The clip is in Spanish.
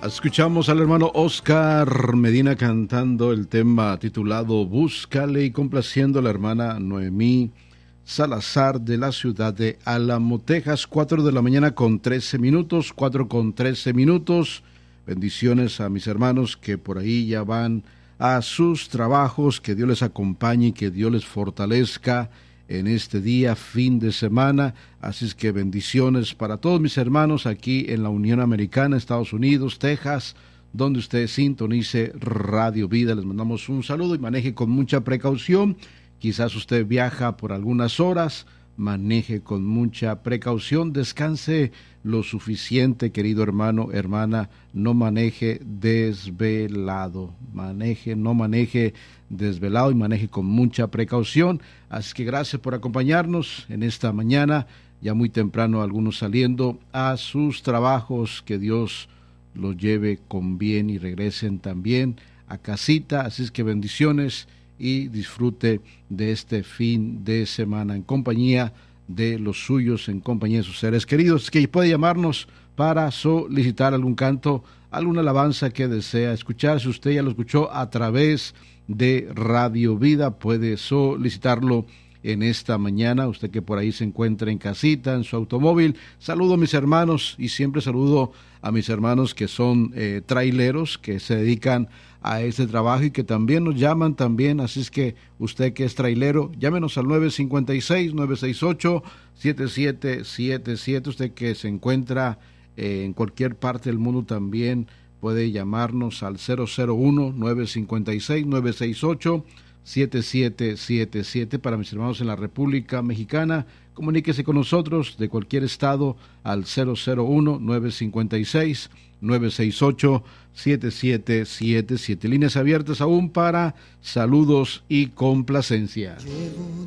Escuchamos al hermano Oscar Medina cantando el tema titulado Búscale y complaciendo a la hermana Noemí Salazar de la ciudad de Álamo, Texas. 4 de la mañana con 13 minutos, 4 con 13 minutos. Bendiciones a mis hermanos que por ahí ya van a sus trabajos, que Dios les acompañe y que Dios les fortalezca en este día, fin de semana. Así es que bendiciones para todos mis hermanos aquí en la Unión Americana, Estados Unidos, Texas, donde usted sintonice Radio Vida. Les mandamos un saludo y maneje con mucha precaución. Quizás usted viaja por algunas horas, maneje con mucha precaución, descanse lo suficiente, querido hermano, hermana, no maneje desvelado, no maneje desvelado y maneje con mucha precaución. Así que gracias por acompañarnos en esta mañana, ya muy temprano, algunos saliendo a sus trabajos, que Dios los lleve con bien y regresen también a casita. Así es que bendiciones y disfrute de este fin de semana en compañía de los suyos, en compañía de sus seres queridos. Que puede llamarnos para solicitar algún canto, alguna alabanza que desea escuchar. Si usted ya lo escuchó a través de Radio Vida, puede solicitarlo en esta mañana. Usted que por ahí se encuentra en casita, en su automóvil. Saludo a mis hermanos y siempre saludo a mis hermanos que son traileros, que se dedican a este trabajo y que también nos llaman también. Así es que usted que es trailero, llámenos al 956-968-7777. Usted que se encuentra en cualquier parte del mundo también puede llamarnos al 001-956-968-7777. Para mis hermanos en la República Mexicana, comuníquese con nosotros de cualquier estado al 001-956-968-7777. Líneas abiertas aún para saludos y complacencias.